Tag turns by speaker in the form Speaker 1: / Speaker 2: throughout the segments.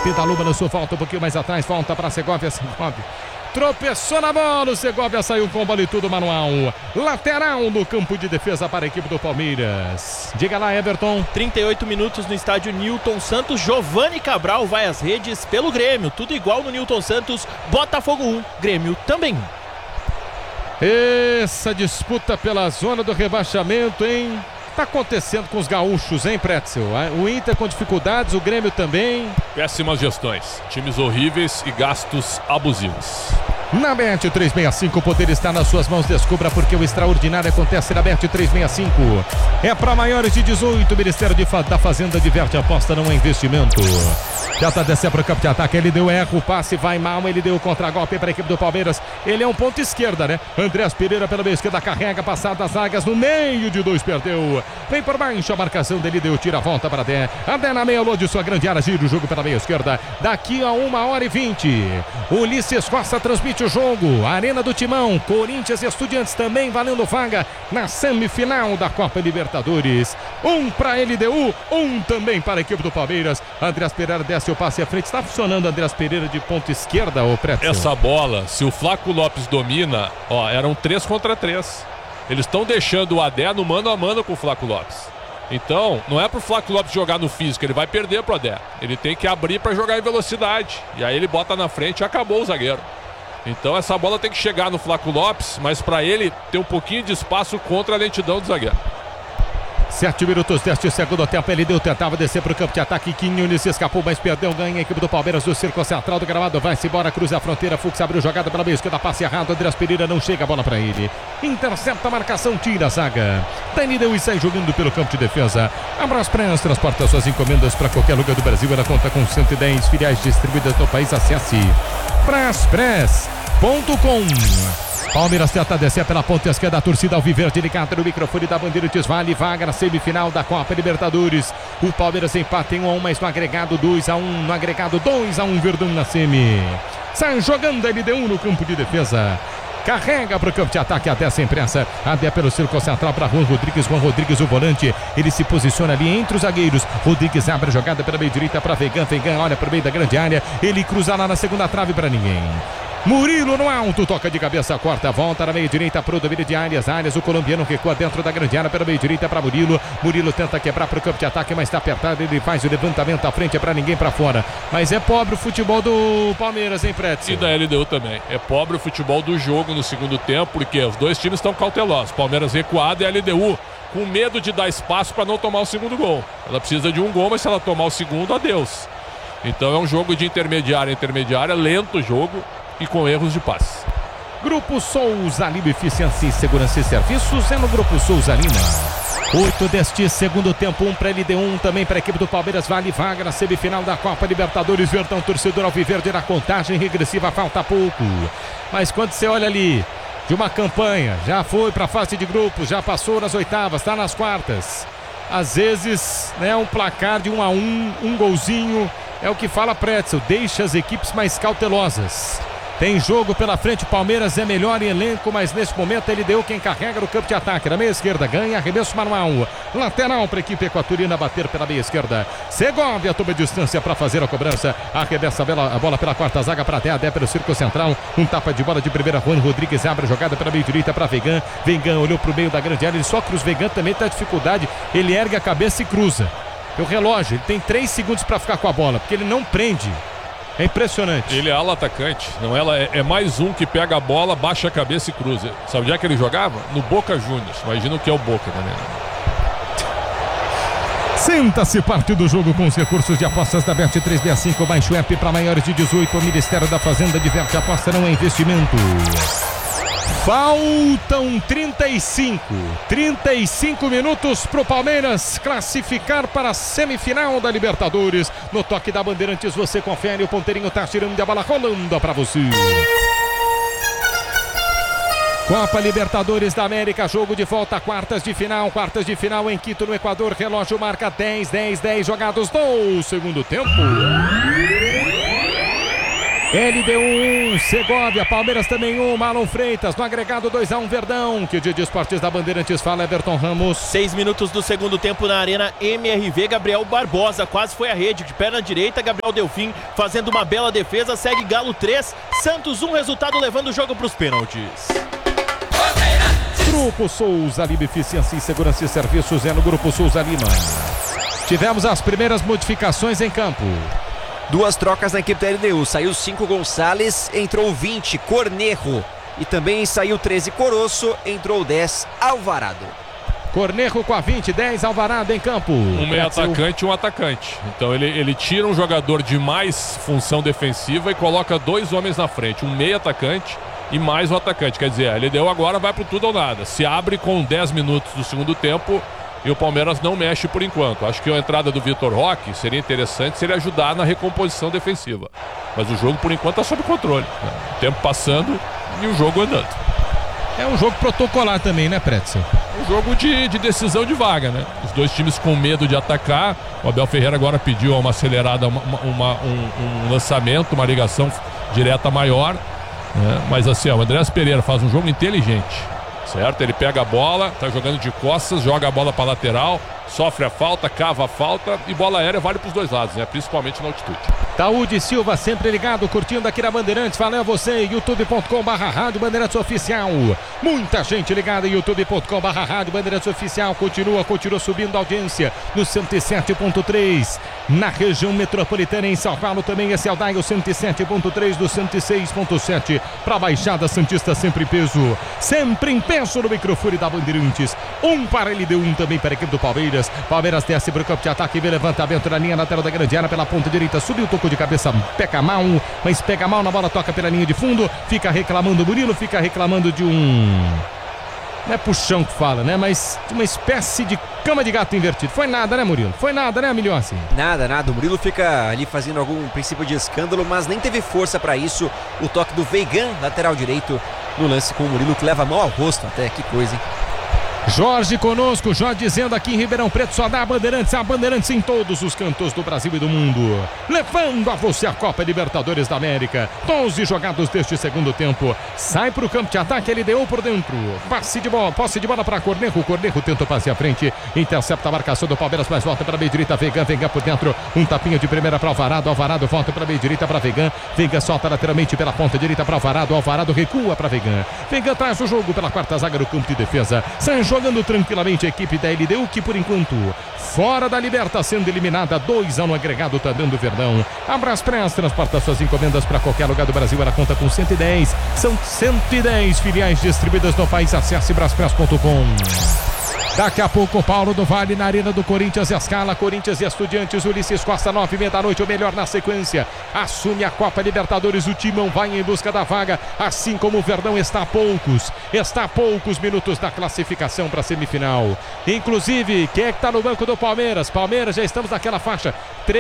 Speaker 1: pinta a luva no sul, volta um pouquinho mais atrás, volta para Segovia. Tropeçou na bola, o Segovia saiu com bola e tudo manual. Lateral no campo de defesa para a equipe do Palmeiras. Diga lá, Everton.
Speaker 2: 38 minutos no estádio Newton Santos. Giovani Cabral vai às redes pelo Grêmio. Tudo igual no Newton Santos. Botafogo 1, Grêmio também 1.
Speaker 1: Essa disputa pela zona do rebaixamento, hein? Tá acontecendo com os gaúchos, hein, Pretzel? O Inter com dificuldades, o Grêmio também.
Speaker 3: Péssimas gestões, times horríveis e gastos abusivos.
Speaker 1: Na Bet 365, o poder está nas suas mãos. Descubra porque o extraordinário acontece na Bet 365. É para maiores de 18. O Ministério da Fazenda diverte, aposta, não é investimento. Já tá descendo para o campo de ataque. Ele deu erro, o passe vai mal. Ele deu o contra-golpe para a equipe do Palmeiras. Ele é um ponto esquerda, né? Andrés Pereira pela meia esquerda, carrega, passada as zagas no meio de 2, perdeu. Vem por baixo, a marcação dele deu, tira a volta para Dé. Adé na meia, de sua grande área, gira o jogo pela meia esquerda. Daqui a 1h20. Ulisses Costa transmite o jogo. Arena do Timão, Corinthians e Estudiantes também valendo vaga na semifinal da Copa Libertadores. 1 para a LDU, 1 também para a equipe do Palmeiras. Andrés Pereira desce o passe à frente. Está funcionando Andrés Pereira de ponta esquerda, o Pretzel?
Speaker 3: Essa bola, se o Flaco Lopes domina, eram 3 contra 3. Eles estão deixando o Adé no mano a mano com o Flaco Lopes. Então, não é pro Flaco Lopes jogar no físico, ele vai perder pro Adé. Ele tem que abrir para jogar em velocidade. E aí ele bota na frente e acabou o zagueiro. Então essa bola tem que chegar no Flaco Lopes, mas para ele ter um pouquinho de espaço contra a lentidão do zagueiro.
Speaker 1: 7 minutos deste segundo tempo, ele tentava descer para o campo de ataque. Quinhones escapou, mas perdeu, ganha a equipe do Palmeiras do Círculo Central do gramado. Vai-se embora, cruza a fronteira. Fux abriu jogada pela meia esquerda, passe errado. Andrés Pereira não chega a bola para ele. Intercepta a marcação, tira a zaga. Dani deu e sai jogando pelo campo de defesa. A Braspress transporta suas encomendas para qualquer lugar do Brasil. Ela conta com 110 filiais distribuídas no país. Acesse braspress.com. Palmeiras tenta descer pela ponta esquerda, a torcida alviverde ligada no microfone da Bandeirantes, vale vaga na semifinal da Copa Libertadores. O Palmeiras empata em 1-1, mas no agregado 2-1, no agregado 2-1, Verdão na semi. Sai jogando a LDU no campo de defesa. Carrega para o campo de ataque, a dessa imprensa. Adé pelo círculo central para Juan Rodrigues, o volante. Ele se posiciona ali entre os zagueiros. Rodrigues abre a jogada pela meia direita para Vegan. Vegan olha para o meio da grande área. Ele cruza lá na segunda trave para ninguém. Murilo no alto, toca de cabeça, corta, volta na meia direita para o domínio de Arias. O colombiano recua dentro da grande área pela meia direita para Murilo. Murilo tenta quebrar para o campo de ataque, mas está apertado. Ele faz o levantamento à frente, é para ninguém para fora. Mas é pobre o futebol do Palmeiras, hein, Pretzel?
Speaker 3: E da LDU também. É pobre o futebol do jogo no segundo tempo, porque os dois times estão cautelosos. Palmeiras recuado e a LDU com medo de dar espaço para não tomar o segundo gol. Ela precisa de um gol, mas se ela tomar o segundo, adeus. Então é um jogo de intermediária, lento o jogo e com erros de passe.
Speaker 1: Grupo Souza Lima, eficiência em segurança e serviços é no Grupo Souza Lima. 8 deste segundo tempo, 1 para a LDU, 1 também para a equipe do Palmeiras, vale vaga na semifinal da Copa Libertadores. Verdão, torcedor alviverde na contagem regressiva, falta pouco. Mas quando você olha ali de uma campanha, já foi para a fase de grupos, já passou nas oitavas, está nas quartas. Às vezes, né, um placar de 1-1, um golzinho, é o que fala Pretzel, deixa as equipes mais cautelosas. Tem jogo pela frente, o Palmeiras é melhor em elenco, mas nesse momento ele deu quem carrega no campo de ataque. Na meia esquerda, ganha, arremesso manual. Lateral para a equipe equatoriana bater pela meia esquerda. Segovia toma distância para fazer a cobrança. Arremessa a bola pela quarta zaga para Adé pelo círculo central. Um tapa de bola de primeira, Juan Rodrigues abre a jogada pela meia direita para Vegan. Vegan olhou para o meio da grande área, ele só cruza. Vegan também está dificuldade, ele ergue a cabeça e cruza. O relógio, ele tem 3 segundos para ficar com a bola, porque ele não prende. É impressionante.
Speaker 3: Ele é ala atacante, não ela é mais um que pega a bola, baixa a cabeça e cruza. Sabe onde é que ele jogava? No Boca Juniors. Imagina o que é o Boca, né?
Speaker 1: Senta-se, parte do jogo com os recursos de apostas da Bet 365. Baixe o app para maiores de 18. O Ministério da Fazenda diverte, aposta não é investimento. Faltam 35 minutos para o Palmeiras classificar para a semifinal da Libertadores. No toque da Bandeirantes você confere, o ponteirinho está tirando a bola rolando para você. Copa Libertadores da América, jogo de volta, quartas de final em Quito, no Equador. Relógio marca 10 jogados do segundo tempo. LDU 1, Segovia, Palmeiras também 1, Marlon Freitas, no agregado 2-1 Verdão. Que o dia de esportes da Bandeirantes fala, Everton Ramos.
Speaker 2: 6 minutos do segundo tempo na Arena MRV, Gabriel Barbosa quase foi à rede, de perna direita, Gabriel Delfim fazendo uma bela defesa, segue Galo 3, Santos 1, resultado levando o jogo para os pênaltis.
Speaker 1: Grupo Souza Lima, Eficiência e Segurança e Serviços é no Grupo Souza Lima. Tivemos as primeiras modificações em campo.
Speaker 4: 2 trocas na equipe da LDU. Saiu 5 Gonçalves, entrou 20 Cornejo. E também saiu 13 Coroço, entrou 10 Alvarado.
Speaker 1: Cornejo com a 20, 10 Alvarado em campo.
Speaker 3: Um meio atacante e um atacante. Então ele tira um jogador de mais função defensiva e coloca 2 homens na frente. Um meio atacante e mais um atacante. Quer dizer, a LDU agora vai pro tudo ou nada. Se abre com 10 minutos do segundo tempo e o Palmeiras não mexe por enquanto. Acho que a entrada do Vitor Roque seria interessante se ele ajudar na recomposição defensiva. Mas o jogo por enquanto está sob controle, né? O tempo passando e o jogo andando.
Speaker 1: É um jogo protocolar também, né, Pretzel?
Speaker 3: Um jogo de decisão de vaga, né? Os dois times com medo de atacar. O Abel Ferreira agora pediu uma acelerada, um lançamento, uma ligação direta maior, né? Mas assim, o Andrés Pereira faz um jogo inteligente, certo? Ele pega a bola, tá jogando de costas, joga a bola para lateral, sofre a falta, cava a falta e bola aérea vale para os dois lados, né? Principalmente na altitude.
Speaker 1: Taúde Silva sempre ligado, curtindo aqui na Bandeirantes. Valeu você, youtube.com/Rádio Bandeirantes Oficial. Muita gente ligada em youtube.com/Rádio Bandeirantes Oficial. Continua subindo a audiência no 107.3 na região metropolitana em São Paulo. Também esse é o Dial 107.3 do 106.7 para a Baixada Santista, sempre em peso. Sempre em peso no microfone da Bandeirantes. 1 para LDU, 1 também para a equipe do Palmeiras. Palmeiras desce para o campo de ataque, vem levantamento na linha lateral da grande área pela ponta direita. Subiu, tocou de cabeça, pega mal, mas pega mal na bola, toca pela linha de fundo. Fica reclamando o Murilo, fica reclamando de não é puxão que fala, né? Mas uma espécie de cama de gato invertido. Foi nada, né, Murilo? Foi nada, né, Milhões?
Speaker 4: Nada. O Murilo fica ali fazendo algum princípio de escândalo, mas nem teve força para isso. O toque do Veigan, lateral direito, no lance com o Murilo, que leva a mão ao rosto até. Que coisa, hein?
Speaker 1: Jorge conosco, Jorge dizendo aqui em Ribeirão Preto, só dá a Bandeirantes em todos os cantos do Brasil e do mundo. Levando a você a Copa Libertadores da América. 12 jogados deste segundo tempo. Sai para o campo de ataque, ele deu por dentro. Posse de bola para Cornejo. Cornejo tenta passe à frente. Intercepta a marcação do Palmeiras, mas volta para a meia direita. Veigan por dentro. Um tapinha de primeira para Alvarado. Alvarado volta para a meia direita para Veigan. Veigan solta lateralmente pela ponta direita para Alvarado. Alvarado recua para Veigan. Veigan traz o jogo pela quarta zaga do campo de defesa. Sai jogando tranquilamente a equipe da LDU, que por enquanto fora da Liberta, sendo eliminada. 2-1 no agregado, tá dando Verdão. A Braspress transporta suas encomendas para qualquer lugar do Brasil. Ela conta com 110. São 110 filiais distribuídas no país. Acesse braspress.com. Daqui a pouco o Paulo do Vale na Arena do Corinthians Escala, Corinthians e Estudiantes. Ulisses Costa, 9h30 da noite, o melhor na sequência. Assume a Copa Libertadores, o Timão vai em busca da vaga, assim como o Verdão está a poucos minutos da classificação para a semifinal. Inclusive, quem é que está no banco do Palmeiras? Palmeiras, já estamos naquela faixa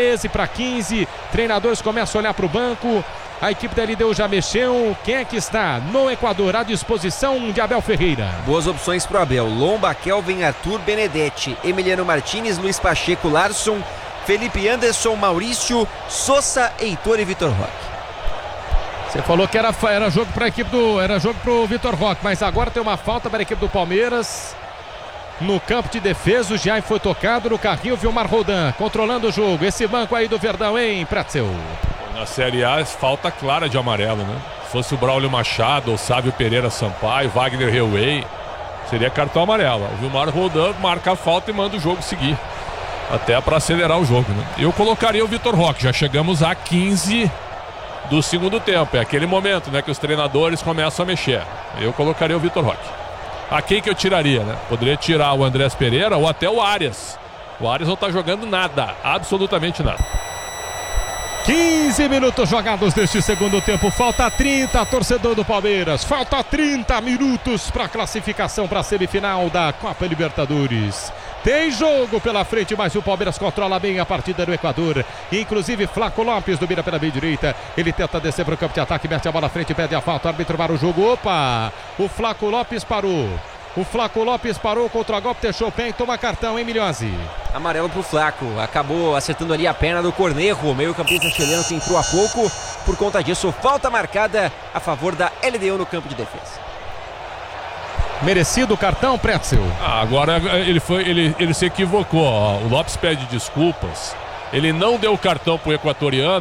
Speaker 1: 13-15, treinadores começam a olhar para o banco. A equipe da LDU já mexeu. Quem é que está no Equador à disposição de Abel Ferreira?
Speaker 4: Boas opções para o Abel. Lomba, Kelvin, Arthur, Benedetti, Emiliano Martínez, Luiz Pacheco, Larson, Felipe Anderson, Maurício, Sosa, Heitor e Vitor Roque.
Speaker 1: Você falou que era jogo para a equipe era jogo para o Vitor Roque, mas agora tem uma falta para a equipe do Palmeiras. No campo de defesa, o Jean foi tocado no carrinho, Vilmar Roldan controlando o jogo. Esse banco aí do Verdão, hein, Pretzel?
Speaker 3: Na Série A, falta clara de amarelo, né? Se fosse o Braulio Machado ou Sávio Pereira Sampaio, Wagner Heuwey, seria cartão amarelo. O Vilmar Roldan marca a falta e manda o jogo seguir. Até para acelerar o jogo, né? Eu colocaria o Vitor Roque. Já chegamos a 15 do segundo tempo. É aquele momento, né, que os treinadores começam a mexer. Eu colocaria o Vitor Roque. A quem que eu tiraria, né? Poderia tirar o Andrés Pereira ou até o Arias. O Arias não tá jogando nada, absolutamente nada.
Speaker 1: 15 minutos jogados neste segundo tempo. Falta 30, torcedor do Palmeiras. Falta 30 minutos para a classificação para a semifinal da Copa Libertadores. Tem jogo pela frente, mas o Palmeiras controla bem a partida do Equador. Inclusive, Flaco Lopes domina pela meia direita. Ele tenta descer para o campo de ataque, mete a bola à frente, pede a falta. O árbitro para o jogo. Opa! O Flaco Lopes parou. O Flaco Lopes parou contra o golpe, deixou o pé e toma cartão, hein, Milhozzi?
Speaker 4: Amarelo pro Flaco, acabou acertando ali a perna do Cornejo, meio campista chileno que entrou há pouco. Por conta disso, falta marcada a favor da LDU no campo de defesa.
Speaker 1: Merecido o cartão, Pretzel.
Speaker 3: Agora ele se equivocou. Ó. O Lopes pede desculpas. Ele não deu o cartão pro equatoriano.